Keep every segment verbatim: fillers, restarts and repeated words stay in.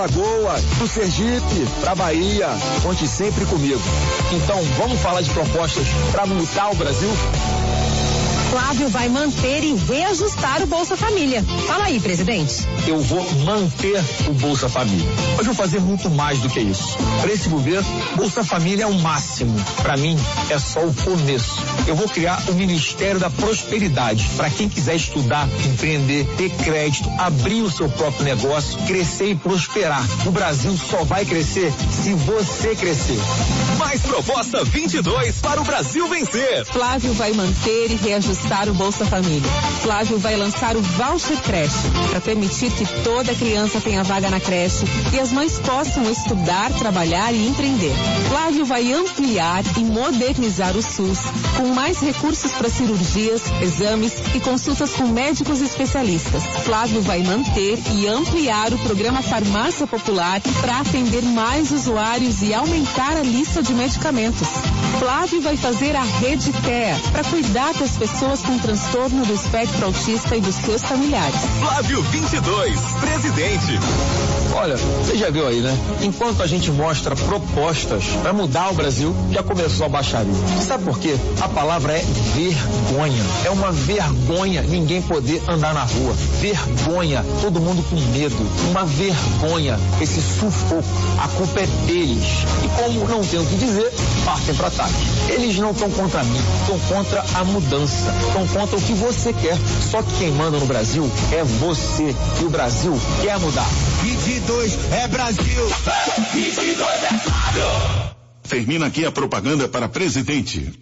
Alagoas, do Sergipe pra Bahia. Conte sempre comigo. Então, vamos falar de propostas para mudar o Brasil? Flávio vai manter e reajustar o Bolsa Família. Fala aí, presidente. Eu vou manter o Bolsa Família. Mas vou fazer muito mais do que isso. Para esse governo, Bolsa Família é o máximo. Para mim, é só o começo. Eu vou criar o Ministério da Prosperidade. Para quem quiser estudar, empreender, ter crédito, abrir o seu próprio negócio, crescer e prosperar. O Brasil só vai crescer se você crescer. Mais proposta vinte e dois para o Brasil vencer. Flávio vai manter e reajustar o Bolsa Família. Flávio vai lançar o Voucher Creche para permitir que toda criança tenha vaga na creche e as mães possam estudar, trabalhar e empreender. Flávio vai ampliar e modernizar o SUS com mais recursos para cirurgias, exames e consultas com médicos especialistas. Flávio vai manter e ampliar o programa Farmácia Popular para atender mais usuários e aumentar a lista de medicamentos. Flávio vai fazer a Rede C E A para cuidar das pessoas com transtorno do espectro autista e dos seus familiares. Flávio vinte e dois, presidente. Olha, você já viu aí, né? Enquanto a gente mostra propostas para mudar o Brasil, já começou a baixaria. Sabe por quê? A palavra é vergonha. É uma vergonha ninguém poder andar na rua. Vergonha, todo mundo com medo. Uma vergonha, esse sufoco. A culpa é deles. E como não tem o que dizer, partem para ataque. Eles não estão contra mim, estão contra a mudança. Estão contra o que você quer. Só que quem manda no Brasil é você. E o Brasil quer mudar. vinte e dois é Brasil. vinte e dois é Flávio. Termina aqui a propaganda para presidente.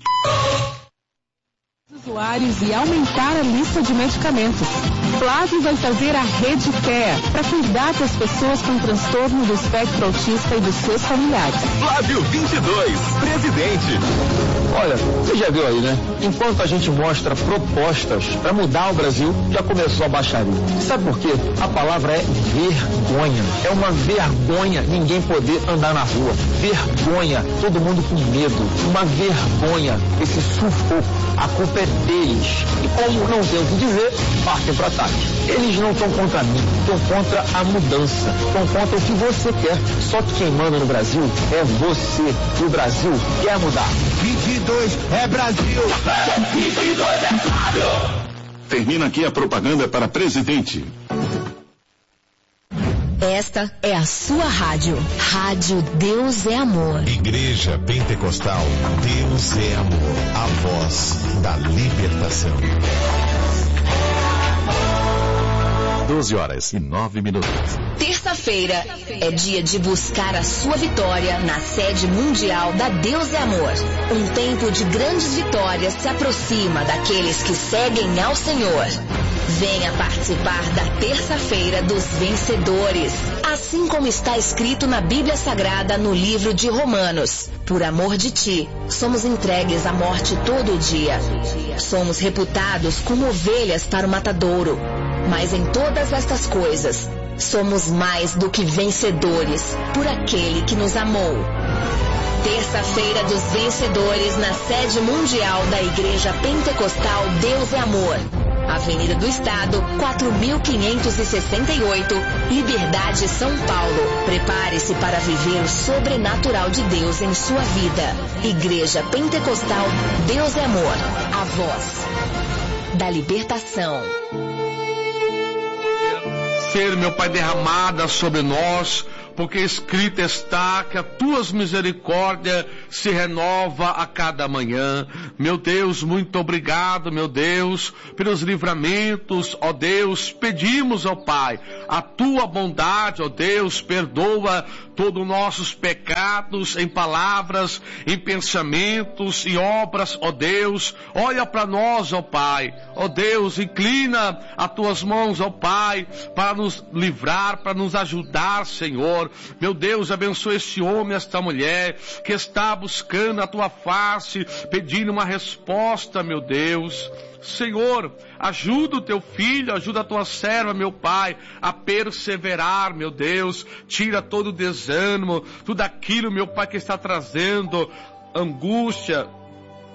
Usuários e aumentar a lista de medicamentos. Flávio vai fazer a Rede C E A para cuidar das pessoas com transtorno do espectro autista e dos seus familiares. Flávio vinte e dois, presidente. Olha, você já viu aí, né? Enquanto a gente mostra propostas para mudar o Brasil, já começou a baixaria. Sabe por quê? A palavra é vergonha. É uma vergonha ninguém poder andar na rua. Vergonha, todo mundo com medo. Uma vergonha, esse sufoco. A culpa é deles. E como não tem o que dizer, partem para ataque. Eles não estão contra mim, estão contra a mudança. Estão contra o que você quer. Só que quem manda no Brasil é você. E o Brasil quer mudar. vinte e dois é Brasil. vinte e dois é Flávio. Termina aqui a propaganda para presidente. Esta é a sua rádio. Rádio Deus é Amor. Igreja Pentecostal Deus é Amor. A voz da libertação. doze horas e nove minutos. Terça-feira é dia de buscar a sua vitória na sede mundial da Deus é Amor. Um tempo de grandes vitórias se aproxima daqueles que seguem ao Senhor. Venha participar da Terça-feira dos Vencedores, assim como está escrito na Bíblia Sagrada no livro de Romanos. Por amor de ti, somos entregues à morte todo dia. Somos reputados como ovelhas para o matadouro. Mas em todas estas coisas, somos mais do que vencedores por aquele que nos amou. Terça-feira dos Vencedores na sede mundial da Igreja Pentecostal Deus é Amor. Avenida do Estado, quatro mil quinhentos e sessenta e oito, Liberdade, São Paulo. Prepare-se para viver o sobrenatural de Deus em sua vida. Igreja Pentecostal Deus é Amor. A voz da libertação. Ser, meu Pai, derramada sobre nós, porque escrito está que as tuas misericórdias se renova a cada manhã. Meu Deus, muito obrigado, meu Deus, pelos livramentos, ó Deus. Pedimos, ó Pai, a tua bondade, ó Deus, perdoa todos os nossos pecados em palavras, em pensamentos e obras, ó Deus. Olha para nós, ó Pai, ó Deus, inclina as tuas mãos, ó Pai, para nos livrar, para nos ajudar, Senhor. Meu Deus, abençoa este homem, esta mulher que está buscando a tua face, pedindo uma resposta, meu Deus. Senhor, ajuda o teu filho, ajuda a tua serva, meu Pai, a perseverar, meu Deus. Tira todo o desânimo, tudo aquilo, meu Pai, que está trazendo angústia,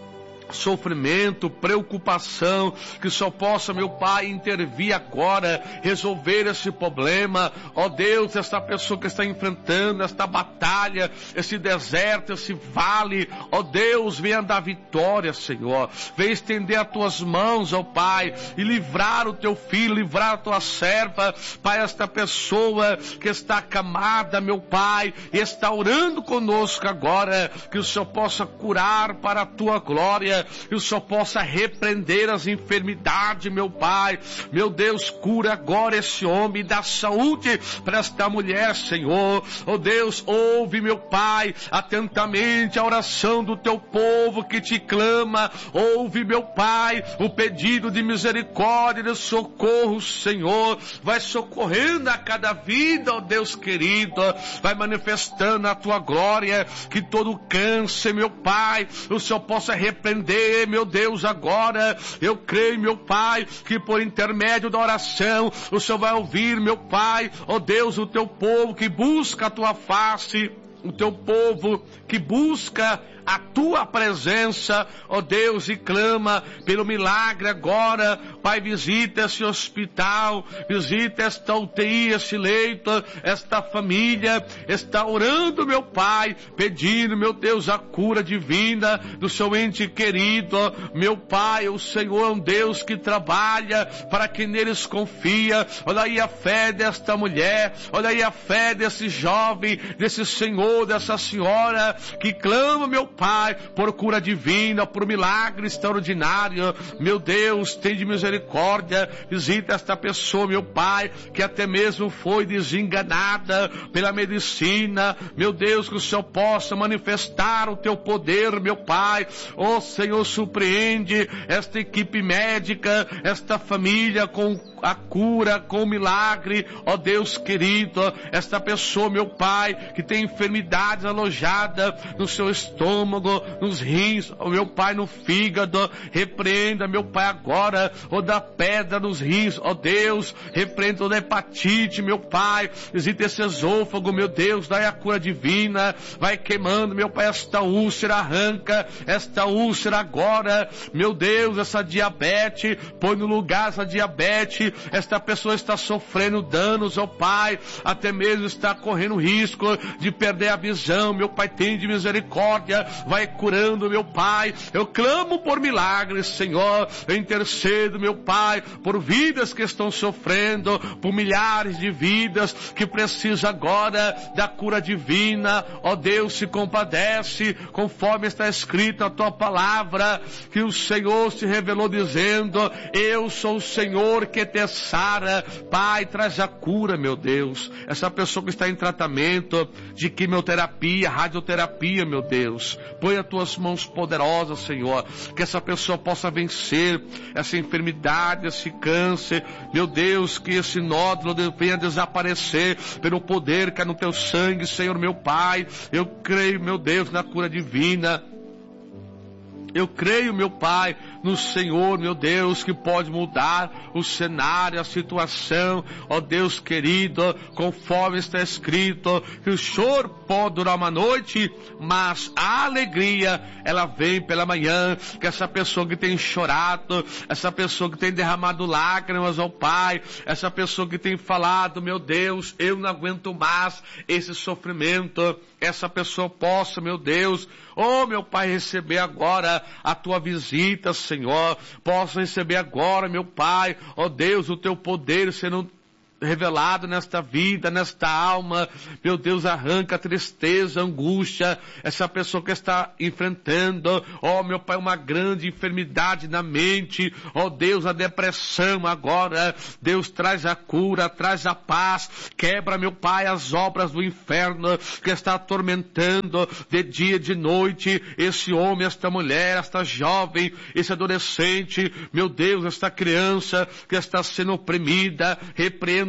sofrimento, preocupação, que só possa, meu Pai, intervir agora, resolver esse problema. Ó Deus, esta pessoa que está enfrentando esta batalha, esse deserto, esse vale, ó Deus, venha dar vitória, Senhor. Venha estender as tuas mãos, ó Pai, e livrar o teu filho, livrar a tua serva, Pai, esta pessoa que está acamada, meu Pai, e está orando conosco agora, que o Senhor possa curar para a tua glória, que o Senhor possa repreender as enfermidades, meu Pai. Meu Deus, cura agora esse homem, dá saúde para esta mulher, Senhor. Oh Deus, ouve, meu Pai, atentamente a oração do teu povo que te clama. Ouve, meu Pai, o pedido de misericórdia e de socorro, Senhor. Vai socorrendo a cada vida, ó Deus querido. Vai manifestando a tua glória, que todo câncer, meu Pai, o Senhor possa repreender, meu Deus, agora. Eu creio, meu Pai, que por intermédio da oração o Senhor vai ouvir, meu Pai, ó Deus, o teu povo que busca a tua face, o teu povo que busca a tua presença, ó Deus, e clama pelo milagre agora. Pai, visita esse hospital, visita esta U T I, esse leito, esta família está orando, meu Pai, pedindo, meu Deus, a cura divina do seu ente querido. Meu Pai, o Senhor é um Deus que trabalha para quem neles confia. Olha aí a fé desta mulher, olha aí a fé desse jovem, desse senhor, dessa senhora que clama, meu Pai, por cura divina, por milagre extraordinário. Meu Deus, tem de misericórdia, visita esta pessoa, meu Pai, que até mesmo foi desenganada pela medicina. Meu Deus, que o Senhor possa manifestar o teu poder, meu Pai. Ó Senhor, surpreende esta equipe médica, esta família com a cura, com o milagre, ó Deus querido. Esta pessoa, meu Pai, que tem enfermidades alojadas no seu estômago, nos rins, ó meu Pai, no fígado, repreenda, meu Pai, agora, ó da pedra nos rins, ó Deus, repreenda toda hepatite, meu Pai, visita esse esôfago, meu Deus, dá a cura divina, vai queimando, meu Pai, esta úlcera, arranca esta úlcera agora, meu Deus, essa diabetes, põe no lugar essa diabetes. Esta pessoa está sofrendo danos, ó Pai, até mesmo está correndo risco de perder a visão. Meu Pai, tem de misericórdia, vai curando, meu Pai. Eu clamo por milagres, Senhor. Eu intercedo, meu Pai, por vidas que estão sofrendo, por milhares de vidas que precisam agora da cura divina. Ó Deus, se compadece, conforme está escrito a tua palavra, que o Senhor se revelou dizendo: eu sou o Senhor que te sara. Pai, traz a cura, meu Deus. Essa pessoa que está em tratamento de quimioterapia, radioterapia, meu Deus, põe as tuas mãos poderosas, Senhor, que essa pessoa possa vencer essa enfermidade, esse câncer, meu Deus, que esse nódulo venha desaparecer pelo poder que é no teu sangue, Senhor, meu Pai. Eu creio, meu Deus, na cura divina. Eu creio, meu Pai, no Senhor, meu Deus, que pode mudar o cenário, a situação, ó Deus querido, conforme está escrito, que o choro pode durar uma noite, mas a alegria, ela vem pela manhã. Que essa pessoa que tem chorado, essa pessoa que tem derramado lágrimas, ó Pai, essa pessoa que tem falado: meu Deus, eu não aguento mais esse sofrimento, essa pessoa possa, meu Deus, ó meu Pai, receber agora a tua visita, Senhor. Posso receber agora, meu Pai, ó Deus, o teu poder sendo revelado nesta vida, nesta alma. Meu Deus, arranca a tristeza, a angústia, essa pessoa que está enfrentando, ó meu Pai, uma grande enfermidade na mente, ó Deus, a depressão agora. Deus, traz a cura, traz a paz, quebra, meu Pai, as obras do inferno que está atormentando de dia e de noite esse homem, esta mulher, esta jovem, esse adolescente, meu Deus, esta criança que está sendo oprimida. Repreenda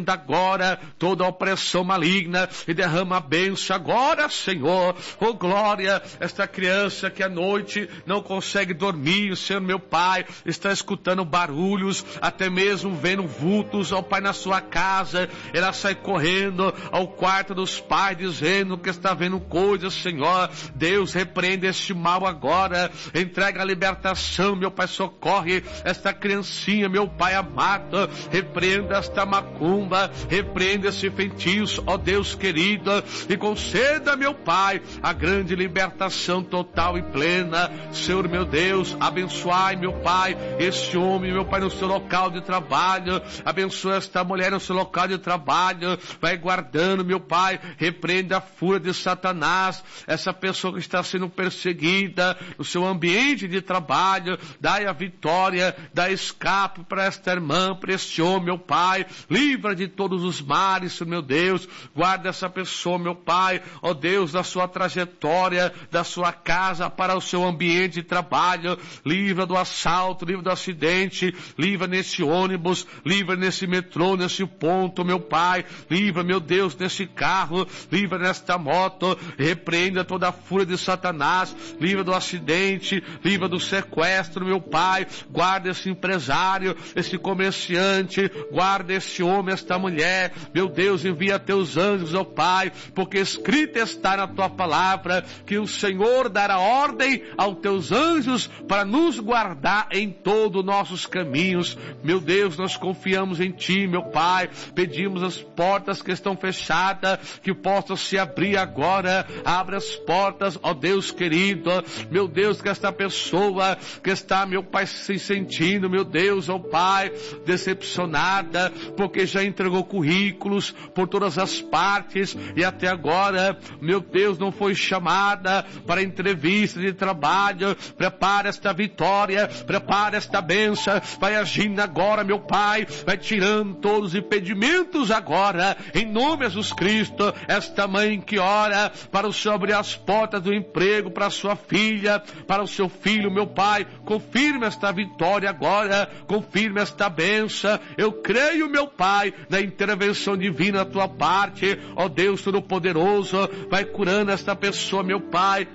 repreenda agora toda opressão maligna e derrama a bênção agora, Senhor. Oh glória, esta criança que à noite não consegue dormir, Senhor meu Pai, está escutando barulhos, até mesmo vendo vultos, ó Pai, na sua casa, ela sai correndo ao quarto dos pais, dizendo que está vendo coisas, Senhor. Deus, repreende este mal agora, entrega a libertação, meu Pai, socorre esta criancinha, meu Pai amado, repreenda esta macumba, repreenda esse feitiço, ó Deus querido, e conceda, meu Pai, a grande libertação total e plena. Senhor meu Deus, abençoai, meu Pai, este homem, meu Pai, no seu local de trabalho, abençoa esta mulher no seu local de trabalho, vai guardando, meu Pai, repreenda a fúria de Satanás, essa pessoa que está sendo perseguida no seu ambiente de trabalho, dai a vitória, dai escape para esta irmã, para este homem, meu Pai, livra de todos os males, Senhor meu Deus, guarda essa pessoa, meu Pai, ó Deus, da sua trajetória, da sua casa para o seu ambiente de trabalho, livra do assalto, livra do acidente, livra nesse ônibus, livra nesse metrô, nesse ponto, meu Pai, livra, meu Deus, nesse carro, livra nesta moto, repreenda toda a fúria de Satanás, livra do acidente, livra do sequestro, meu Pai, guarda esse empresário, esse comerciante, guarda esse homem, esta mulher, meu Deus, envia teus anjos, ó Pai, porque escrito está na tua palavra que o Senhor dará ordem aos teus anjos para nos guardar em todos os nossos caminhos. Meu Deus, nós confiamos em Ti, meu Pai, pedimos as portas que estão fechadas, que possam se abrir agora, abre as portas, ó Deus querido, meu Deus, que esta pessoa que está, meu Pai, se sentindo, meu Deus, ó Pai, decepcionada, porque já entregou currículos por todas as partes e até agora, meu Deus, não foi chamada para entrevista de trabalho. Prepara esta vitória, prepara esta bênção, vai agindo agora, meu Pai, vai tirando todos os impedimentos agora, em nome de Jesus Cristo. Esta mãe que ora para o Senhor abrir as portas do emprego para a sua filha, para o seu filho, meu Pai, confirma esta vitória agora, confirma esta bênção. Eu creio, meu Pai, na intervenção divina da tua parte, ó Deus Todo-Poderoso, vai curando esta pessoa, meu Pai,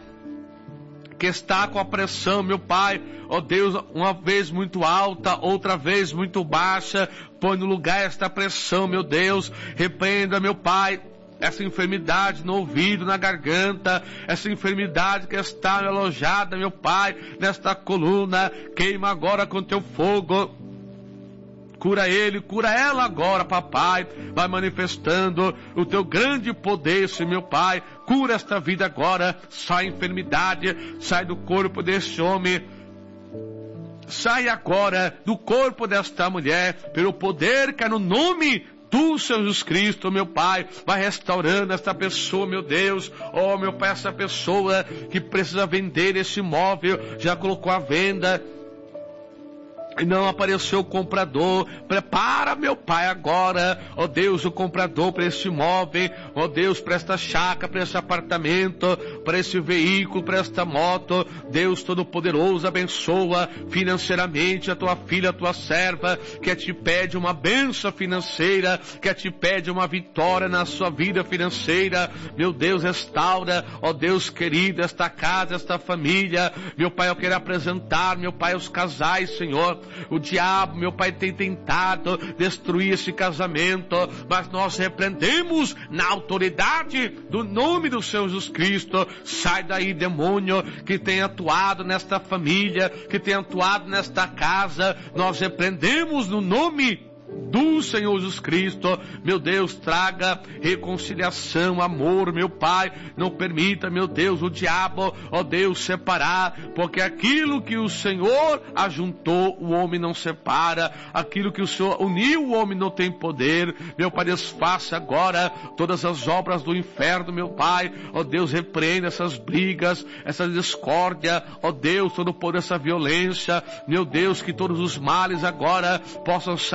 que está com a pressão, meu Pai, ó Deus, uma vez muito alta, outra vez muito baixa, põe no lugar esta pressão, meu Deus, repreenda, meu Pai, essa enfermidade no ouvido, na garganta, essa enfermidade que está alojada, meu Pai, nesta coluna, queima agora com teu fogo. Cura ele, cura ela agora, papai. Vai manifestando o teu grande poder, Senhor, meu Pai. Cura esta vida agora. Sai a enfermidade, sai do corpo deste homem. Sai agora do corpo desta mulher, pelo poder que é no nome do Senhor Jesus Cristo, meu Pai. Vai restaurando esta pessoa, meu Deus. Oh, meu Pai, essa pessoa que precisa vender esse imóvel, já colocou à venda e não apareceu o comprador. Prepara, meu Pai, agora, ó Deus, o comprador para este imóvel, ó Deus, para esta chácara, para este apartamento, para esse veículo, para esta moto. Deus Todo-Poderoso, abençoa financeiramente a tua filha, a tua serva, que te pede uma bênção financeira, que te pede uma vitória na sua vida financeira. Meu Deus, restaura, ó Deus querido, esta casa, esta família. Meu Pai, eu quero apresentar, meu Pai, os casais, Senhor. O diabo, meu Pai, tem tentado destruir esse casamento, mas nós repreendemos na autoridade do nome do Senhor Jesus Cristo. Sai daí, demônio, que tem atuado nesta família, que tem atuado nesta casa. Nós repreendemos no nome do Senhor Jesus Cristo. Meu Deus, traga reconciliação, amor, meu Pai. Não permita, meu Deus, o diabo, ó Deus, separar, porque aquilo que o Senhor ajuntou, o homem não separa. Aquilo que o Senhor uniu, o homem não tem poder. Meu Pai, desfaça agora todas as obras do inferno, meu Pai. Ó Deus, repreenda essas brigas, essa discórdia, ó Deus, todo por essa violência. Meu Deus, que todos os males agora possam sair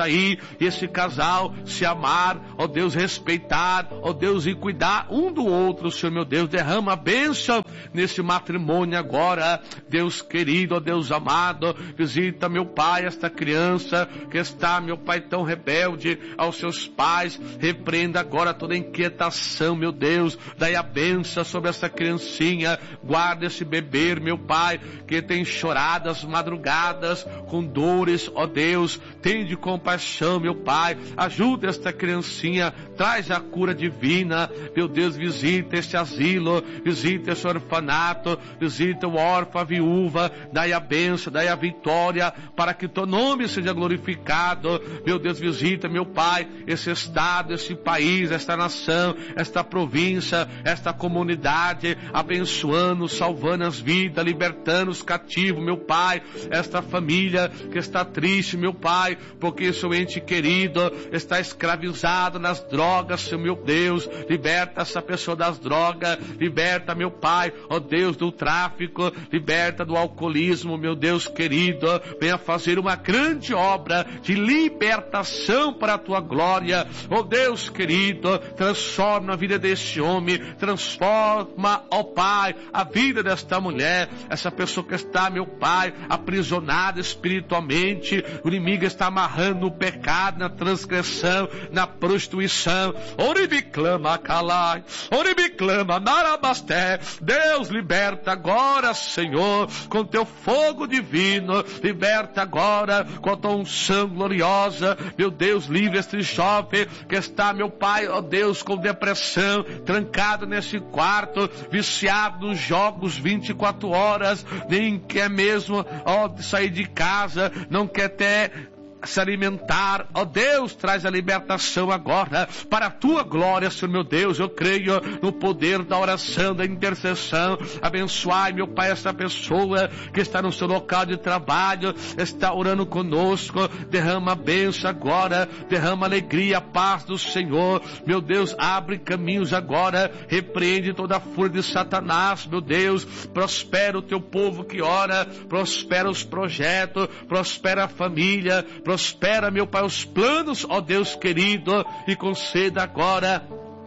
e esse casal se amar, ó Deus, respeitar, ó Deus, e cuidar um do outro, Senhor meu Deus. Derrama a bênção nesse matrimônio agora, Deus querido, ó Deus amado. Visita, meu Pai, esta criança que está, meu Pai, tão rebelde aos seus pais. Repreenda agora toda inquietação, meu Deus. Dai a bênção sobre essa criancinha. Guarda esse bebê, meu Pai, que tem chorado as madrugadas com dores, ó Deus. Tende compaixão, meu Pai. Ajuda esta criancinha. Traz a cura divina, meu Deus. Visita este asilo, visita esse orfanato, visita o órfão, a viúva. Dai a bênção, dai a vitória, para que teu nome seja glorificado. Meu Deus, visita, meu Pai, esse estado, esse país, esta nação, esta província, esta comunidade, abençoando, salvando as vidas, libertando os cativos, meu Pai. Esta família que está triste, meu Pai, porque seu ente querido está escravizado nas drogas, seu meu Deus. Liberta essa pessoa das drogas, liberta, meu Pai, ó Deus, do tráfico, liberta do alcoolismo, meu Deus querido. Venha fazer uma grande obra de libertação para a tua glória, ó Deus querido. Transforma a vida deste homem, transforma, ó Pai, a vida desta mulher, essa pessoa que está, meu Pai, aprisionada espiritualmente. O inimigo está amarrando o pecado, na transgressão, na prostituição. Oribiclama calai, oribiclama narabasté. Deus, liberta agora, Senhor, com teu fogo divino. Liberta agora com a tua unção gloriosa. Meu Deus, livre este jovem que está, meu Pai, ó Deus, com depressão, trancado nesse quarto, viciado nos jogos vinte e quatro horas, nem quer mesmo, ó, sair de casa, não quer ter se alimentar. Ó Deus, traz a libertação agora para a tua glória, Senhor meu Deus. Eu creio no poder da oração, da intercessão. Abençoai, meu Pai, essa pessoa que está no seu local de trabalho, está orando conosco. Derrama a bênção agora, derrama a alegria, a paz do Senhor. Meu Deus, abre caminhos agora, repreende toda a fúria de Satanás, meu Deus. Prospera o teu povo que ora, prospera os projetos, prospera a família, prospera, meu Pai, os planos, ó Deus querido, e conceda agora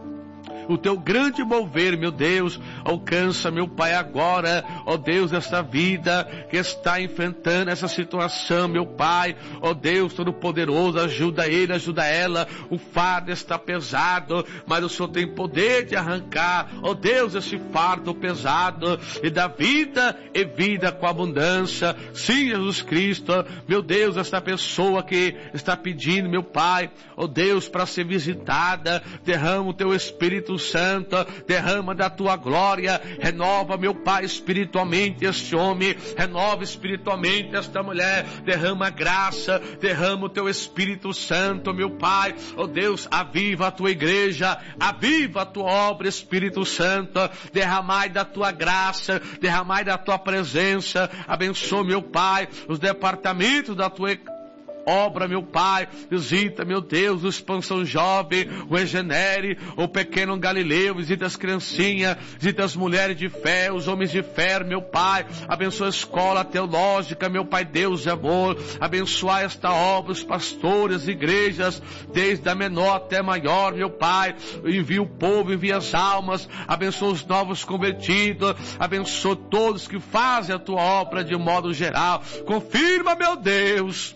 o teu grande mover, meu Deus. Alcança, meu Pai, agora, ó Deus, essa vida que está enfrentando essa situação, meu Pai, ó Deus Todo-Poderoso. Ajuda ele, ajuda ela. O fardo está pesado, mas o Senhor tem poder de arrancar, ó Deus, esse fardo pesado, e dar vida e vida com abundância. Sim, Jesus Cristo, meu Deus, essa pessoa que está pedindo, meu Pai, ó Deus, para ser visitada, derrama o teu Espírito Santo, derrama da tua glória, renova, meu Pai, espiritualmente este homem, renova espiritualmente esta mulher, derrama graça, derrama o teu Espírito Santo, meu Pai, ó Deus, aviva a tua igreja, aviva a tua obra, Espírito Santo. Derramai da tua graça, derramai da tua presença. Abençoa, meu Pai, os departamentos da tua obra, meu Pai. Visita, meu Deus, o Expansão Jovem, o Regenere, o Pequeno Galileu. Visita as criancinhas, visita as mulheres de fé, os homens de fé, meu Pai. Abençoa a escola teológica, meu Pai, Deus de amor. Abençoa esta obra, os pastores, igrejas, desde a menor até a maior, meu Pai. Envia o povo, envia as almas. Abençoa os novos convertidos. Abençoa todos que fazem a tua obra de modo geral. Confirma, meu Deus.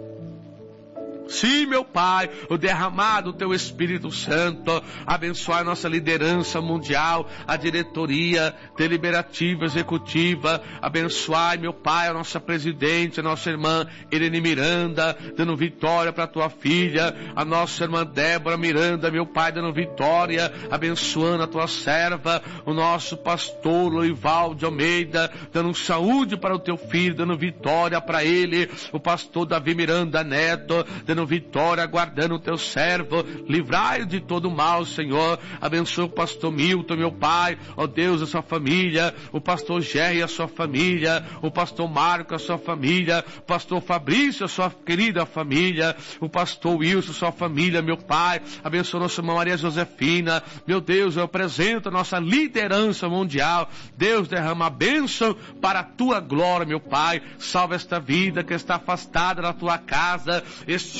Sim, meu Pai, o derramado do teu Espírito Santo. Abençoar a nossa liderança mundial, a diretoria deliberativa, executiva. Abençoar, meu Pai, a nossa presidente, a nossa irmã Irene Miranda, dando vitória para a tua filha. A nossa irmã Débora Miranda, meu Pai, dando vitória, abençoando a tua serva. O nosso pastor Loival de Almeida, dando saúde para o teu filho, dando vitória para ele. O pastor Davi Miranda Neto, dando vitória, guardando o teu servo. Livrai-o de todo mal, Senhor. Abençoa o pastor Milton, meu Pai, ó Deus, a sua família. O pastor Jerry, a sua família. O pastor Marco, a sua família. O pastor Fabrício, a sua querida família. O pastor Wilson, a sua família, meu Pai. Abençoa nossa irmã Maria Josefina. Meu Deus, eu apresento a nossa liderança mundial. Deus, derrama a bênção para a tua glória, meu Pai. Salva esta vida que está afastada da tua casa, este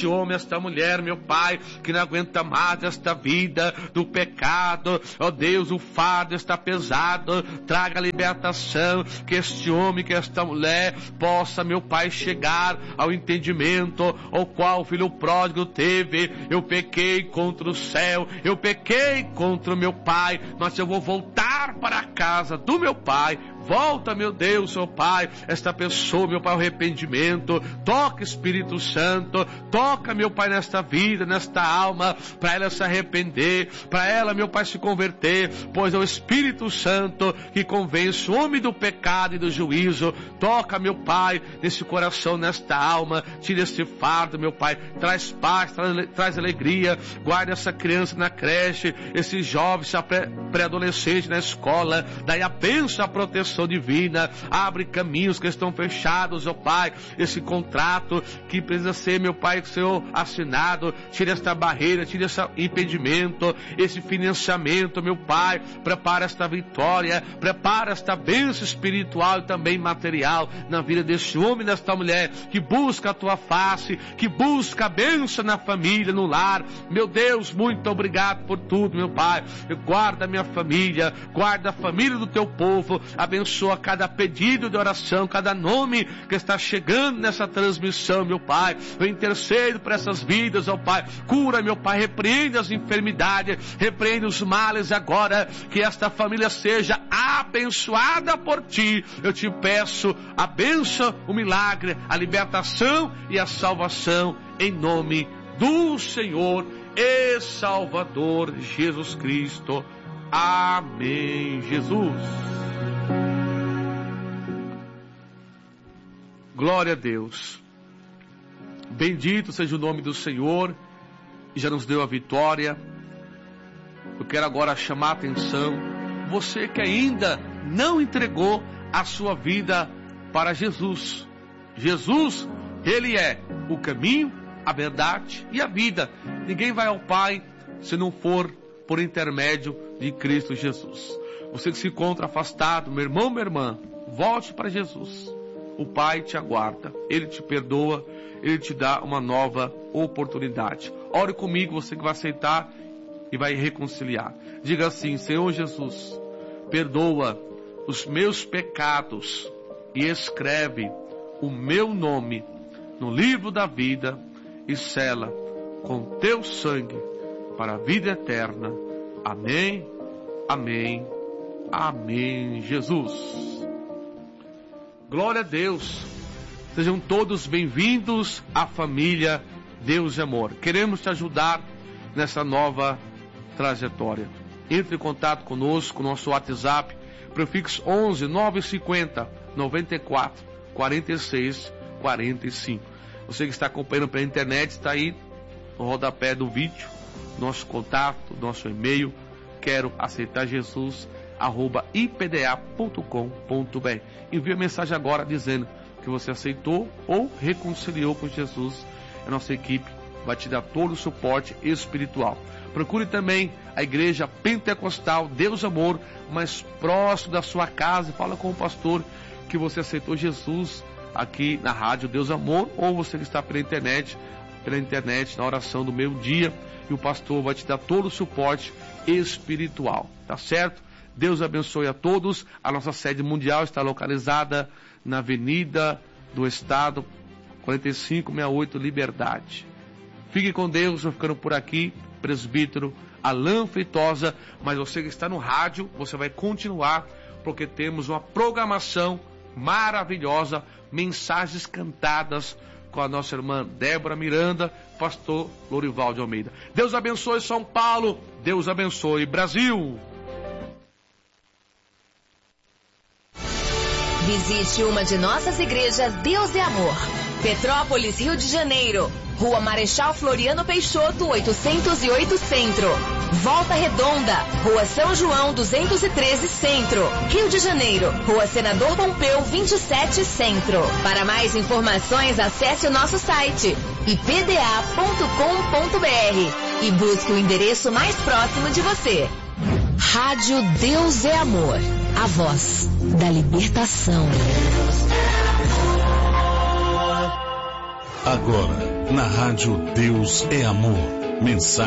homem, esta mulher, meu Pai, que não aguenta mais esta vida do pecado. Ó Deus, o fardo está pesado. Traga libertação, que este homem, que esta mulher possa, meu Pai, chegar ao entendimento ao qual o filho pródigo teve. Eu pequei contra o céu, eu pequei contra o meu pai, mas eu vou voltar para a casa do meu pai. Volta, meu Deus, meu Pai, esta pessoa, meu Pai, o arrependimento. Toca, Espírito Santo, toca, meu Pai, nesta vida, nesta alma, para ela se arrepender, para ela, meu Pai, se converter, pois é o Espírito Santo que convence o homem do pecado e do juízo. Toca, meu Pai, nesse coração, nesta alma, tira esse fardo, meu Pai, traz paz, traz, traz alegria, guarda essa criança na creche, esse jovem, esse pré-adolescente na escola, daí a bênção, a proteção divina, abre caminhos que estão fechados, ó Pai, esse contrato que precisa ser, meu Pai, Senhor, assinado, tira esta barreira, tira esse impedimento, esse financiamento, meu Pai, prepara esta vitória, prepara esta bênção espiritual e também material na vida deste homem e desta mulher que busca a Tua face, que busca a bênção na família, no lar. Meu Deus, muito obrigado por tudo, meu Pai. Guarda a minha família, guarda a família do Teu povo, abençoa cada pedido de oração, cada nome que está chegando nessa transmissão, meu Pai. Eu intercedo por essas vidas, ó Pai. Cura, meu Pai, repreende as enfermidades, repreende os males agora, que esta família seja abençoada por Ti. Eu te peço a bênção, o milagre, a libertação e a salvação, em nome do Senhor e Salvador Jesus Cristo. Amém, Jesus. Glória a Deus. Bendito seja o nome do Senhor, que já nos deu a vitória. Eu quero agora chamar a atenção, você que ainda não entregou a sua vida para Jesus. Jesus, Ele é o caminho, a verdade e a vida. Ninguém vai ao Pai se não for por intermédio de Cristo Jesus. Você que se encontra afastado, meu irmão, minha irmã, volte para Jesus. O Pai te aguarda, Ele te perdoa, Ele te dá uma nova oportunidade. Ore comigo, você que vai aceitar e vai reconciliar. Diga assim: Senhor Jesus, perdoa os meus pecados e escreve o meu nome no livro da vida e sela com teu sangue para a vida eterna. Amém, amém, amém, Jesus. Glória a Deus. Sejam todos bem-vindos à família Deus e Amor. Queremos te ajudar nessa nova trajetória. Entre em contato conosco, nosso WhatsApp, prefixo onze nove cinquenta noventa e quatro quarenta e seis quarenta e cinco. Você que está acompanhando pela internet, está aí no rodapé do vídeo, nosso contato, nosso e-mail, quero aceitar Jesus, arroba i p d a ponto com ponto b r. Envie a mensagem agora dizendo que você aceitou ou reconciliou com Jesus. A nossa equipe vai te dar todo o suporte espiritual. Procure também a igreja pentecostal Deus Amor, mais próximo da sua casa. Fala com o pastor que você aceitou Jesus aqui na rádio Deus Amor, ou você que está pela internet, pela internet na oração do meio-dia, e o pastor vai te dar todo o suporte espiritual, tá certo? Deus abençoe a todos. A nossa sede mundial está localizada na Avenida do Estado, quarenta e cinco sessenta e oito, Liberdade. Fique com Deus, vou ficando por aqui, presbítero Alain Feitosa. Mas você que está no rádio, você vai continuar, porque temos uma programação maravilhosa, mensagens cantadas com a nossa irmã Débora Miranda, pastor Lorival de Almeida. Deus abençoe São Paulo, Deus abençoe Brasil. Visite uma de nossas igrejas Deus é Amor. Petrópolis, Rio de Janeiro. Rua Marechal Floriano Peixoto, oitocentos e oito Centro. Volta Redonda, Rua São João duzentos e treze Centro. Rio de Janeiro, Rua Senador Pompeu vinte e sete Centro. Para mais informações, acesse o nosso site i p d a ponto com ponto b r e busque o endereço mais próximo de você. Rádio Deus é Amor, a voz da libertação. Agora na rádio Deus é Amor. Mensagem